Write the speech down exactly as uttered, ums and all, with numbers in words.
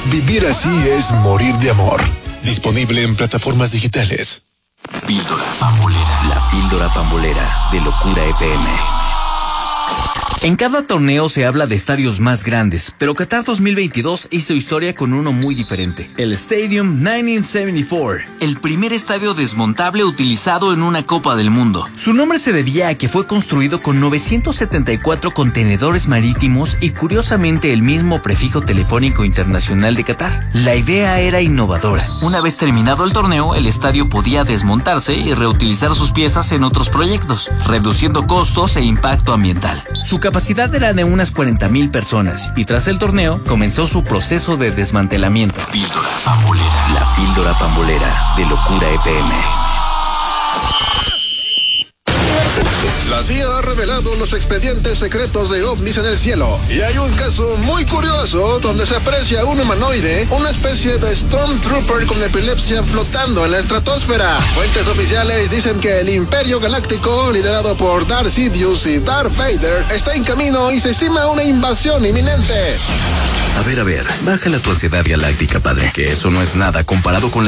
Vivir así es morir de amor. Disponible en plataformas digitales. Píldora Pambolera. La píldora pambolera de Locura F M. En cada torneo se habla de estadios más grandes, pero Qatar dos mil veintidós hizo historia con uno muy diferente, el Stadium mil novecientos setenta y cuatro, el primer estadio desmontable utilizado en una Copa del Mundo. Su nombre se debía a que fue construido con novecientos setenta y cuatro contenedores marítimos y curiosamente el mismo prefijo telefónico internacional de Qatar. La idea era innovadora. Una vez terminado el torneo, el estadio podía desmontarse y reutilizar sus piezas en otros proyectos, reduciendo costos e impacto ambiental. Su capacidad era de unas cuarenta mil personas y tras el torneo comenzó su proceso de desmantelamiento. Píldora Pambolera. La píldora pambolera de Locura F M. La C I A ha revelado los expedientes secretos de ovnis en el cielo. Y hay un caso muy curioso donde se aprecia un humanoide, una especie de Stormtrooper con epilepsia flotando en la estratosfera. Fuentes oficiales dicen que el Imperio Galáctico, liderado por Darth Sidious y Darth Vader, está en camino y se estima una invasión inminente. A ver, a ver, bájale tu ansiedad galáctica, padre, que eso no es nada comparado con la